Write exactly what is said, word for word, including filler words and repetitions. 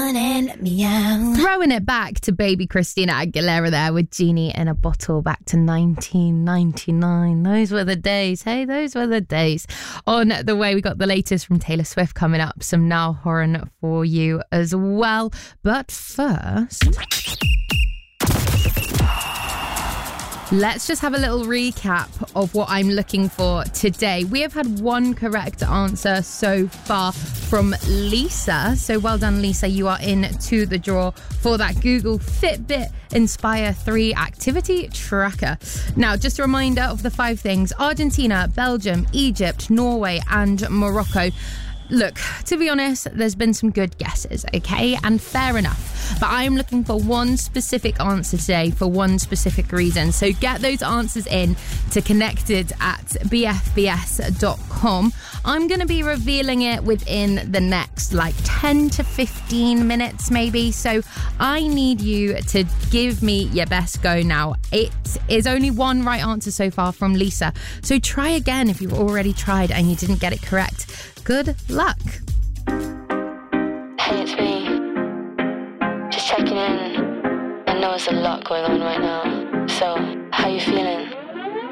on and let me out. Throwing it back to baby Christina Aguilera there with Genie in a Bottle back to nineteen ninety-nine. Those were the days. Hey, those were the days. On the way, we got the latest from Taylor Swift coming up. Some Niall Horan for you as well. But first, let's just have a little recap of what I'm looking for today. We have had one correct answer so far from Lisa. So well done, Lisa. You are in to the draw for that Google Fitbit Inspire three activity tracker. Now, just a reminder of the five things: Argentina, Belgium, Egypt, Norway, and Morocco. Look, to be honest, there's been some good guesses, okay? And fair enough. But I'm looking for one specific answer today for one specific reason. So get those answers in to connected at b f b s dot com. I'm going to be revealing it within the next like ten to fifteen minutes maybe. So I need you to give me your best go now. It is only one right answer so far from Lisa. So try again if you've already tried and you didn't get it correct. Good luck. Hey, it's me. Just checking in. I know there's a lot going on right now. So, how you feeling?